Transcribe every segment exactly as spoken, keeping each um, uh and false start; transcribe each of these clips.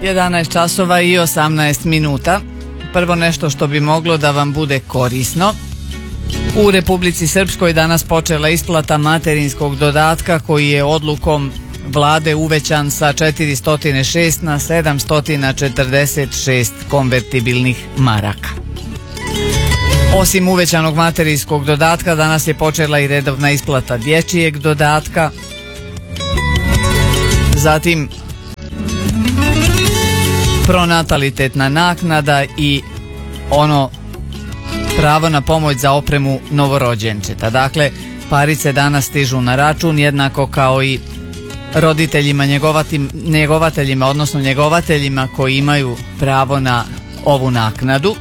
jedanaest časova i osamnaest minuta. Prvo nešto što bi moglo da vam bude korisno. U Republici Srpskoj danas počela isplata materinskog dodatka koji je odlukom vlade uvećan sa četiristo šest na sedamsto četrdeset šest konvertibilnih maraka. Osim uvećanog materinskog dodatka, danas je počela i redovna isplata dječjeg dodatka. Zatim pronatalitetna naknada i ono pravo na pomoć za opremu novorođenčeta. Dakle, parice danas stižu na račun jednako kao i roditeljima, njegovateljima, odnosno njegovateljima koji imaju pravo na ovu naknadu.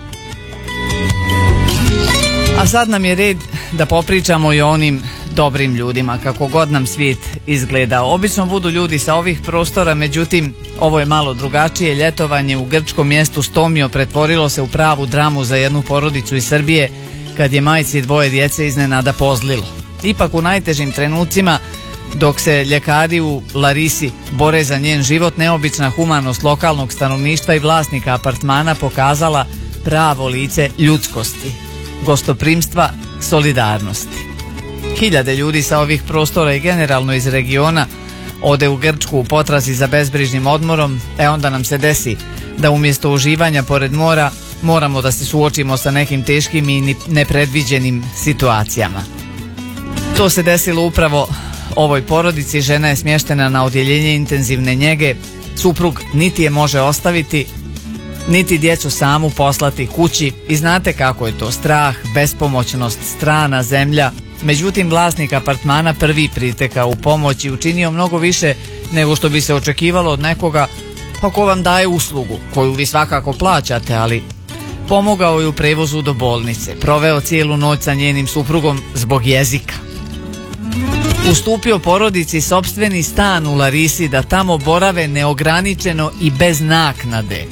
A sad nam je red da popričamo i o onim dobrim ljudima, kako god nam svijet izgleda. Obično budu ljudi sa ovih prostora, međutim, ovo je malo drugačije. Ljetovanje u grčkom mjestu Stomio pretvorilo se u pravu dramu za jednu porodicu iz Srbije, kad je majci dvoje djece iznenada pozlilo. Ipak u najtežim trenucima, dok se ljekari u Larisi bore za njen život, neobična humanost lokalnog stanovništva i vlasnika apartmana pokazala pravo lice ljudskosti, gostoprimstva, solidarnosti. Hiljade ljudi sa ovih prostora i generalno iz regiona ode u Grčku u potrazi za bezbrižnim odmorom, e onda nam se desi da umjesto uživanja pored mora moramo da se suočimo sa nekim teškim i nepredviđenim situacijama. To se desilo upravo ovoj porodici. Žena je smještena na odjeljenje intenzivne njege, suprug niti je može ostaviti, niti djecu samu poslati kući i znate kako je to, strah, bespomoćnost, strana zemlja. Međutim, vlasnik apartmana prvi pritekao u pomoć i učinio mnogo više nego što bi se očekivalo od nekoga ko vam daje uslugu, koju vi svakako plaćate, ali pomogao je u prevozu do bolnice, proveo cijelu noć sa njenim suprugom zbog jezika. Ustupio porodici sopstveni stan u Larisi da tamo borave neograničeno i bez naknade.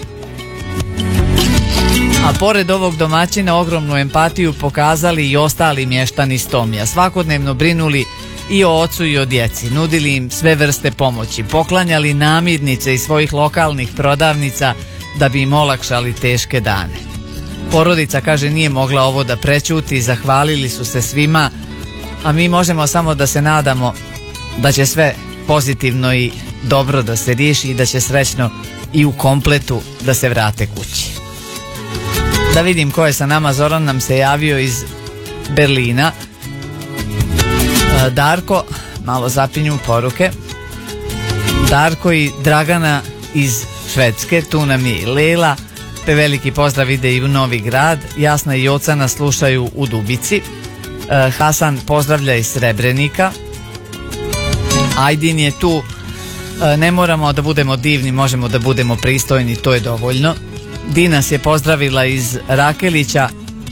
A pored ovog domaćina ogromnu empatiju pokazali i ostali mještani Stomija. Svakodnevno brinuli i o ocu i o djeci, nudili im sve vrste pomoći, poklanjali namirnice iz svojih lokalnih prodavnica da bi im olakšali teške dane. Porodica, kaže, nije mogla ovo da prećuti, zahvalili su se svima, a mi možemo samo da se nadamo da će sve pozitivno i dobro da se riješi i da će srećno i u kompletu da se vrate kući. Da vidim ko je sa nama. Zoran nam se javio iz Berlina. Darko, malo zapinju poruke. Darko i Dragana iz Švedske, tu nam je i Lela. Te veliki pozdrav ide i u Novi Grad. Jasna i Joca nas slušaju u Dubici. Hasan pozdravlja iz Srebrenika. Ajdin je tu. Ne moramo da budemo divni, možemo da budemo pristojni, to je dovoljno. Dina se pozdravila iz Rakelića.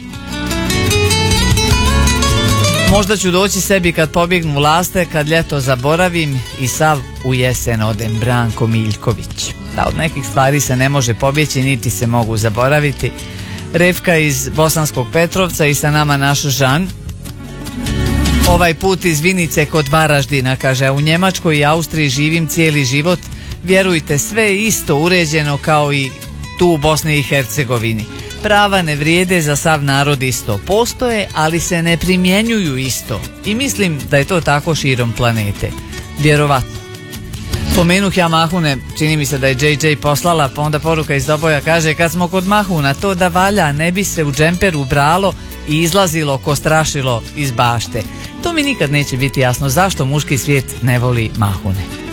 Možda ću doći sebi kad pobjegnu laste, kad ljeto zaboravim i sav u jesen odem. Branko Miljković. Da, od nekih stvari se ne može pobjeći, niti se mogu zaboraviti. Revka iz Bosanskog Petrovca i sa nama naš Žan. Ovaj put iz Vinice kod Varaždina, kaže, u Njemačkoj i Austriji živim cijeli život. Vjerujte, sve je isto uređeno kao i tu u Bosni i Hercegovini. Prava ne vrijede za sav narod isto. Postoje, ali se ne primjenjuju isto. I mislim da je to tako širom planete. Vjerovatno. Pomenuh ja mahune, čini mi se da je džej džej poslala, pa onda poruka iz Doboja kaže, kad smo kod mahuna, to da valja, ne bi se u džemperu bralo i izlazilo ko strašilo iz bašte. To mi nikad neće biti jasno zašto muški svijet ne voli mahune.